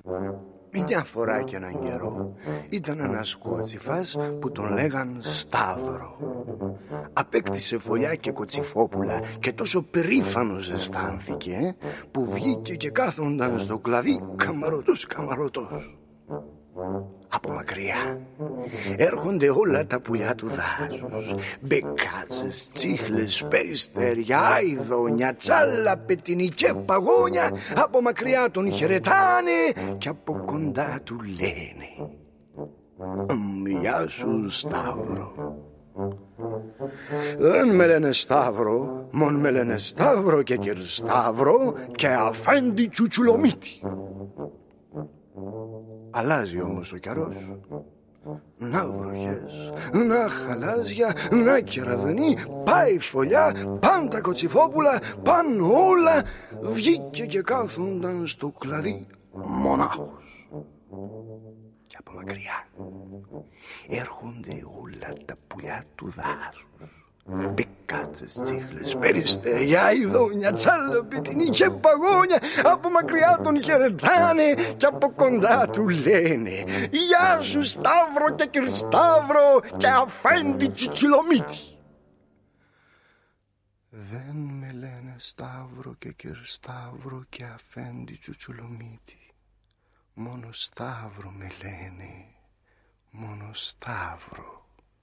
Μια φορά και έναν καιρό ήταν ένας κότσιφας που τον λέγαν Σταύρο. Απέκτησε φωλιά και κοτσιφόπουλα και τόσο περήφανος αισθάνθηκε που βγήκε και κάθονταν στο κλαδί καμαρωτός. Από μακριά έρχονται όλα τα πουλιά του δάσους, μπεκάζες, τσίχλες, περιστέρια, άιδονια, τσάλα, πετινή και παγόνια. Από μακριά τον χαιρετάνε και από κοντά του λένε «Γεια σου Σταύρο». Δεν με λένε Σταύρο, μον με λένε Σταύρο και Κυρσταύρο και αφέντη Τσουτσουλομίτη. Αλλάζει όμως ο καιρός. Να βροχές, να χαλάζια, να κεραυνή, πάει φωλιά, παν τα κοτσιφόπουλα, παν όλα. Βγήκε και κάθονταν στο κλαδί μονάχος. Και από μακριά έρχονται όλα τα πουλιά του δάσους, μπεκάτσες, τσίχλες, περιστέρια, ειδόνια, τσάλα, πετινή και παγόνια. Από μακριά τον χαιρετάνε και από κοντά του λένε «Γεια σου Σταύρο και Κυρσταύρο και αφέντη Τσουτσουλομίτη». Δεν με λένε Σταύρο και Κυρσταύρο και αφέντη Τσουτσουλομίτη. Μόνο Σταύρο με λένε, μόνο Σταύρο.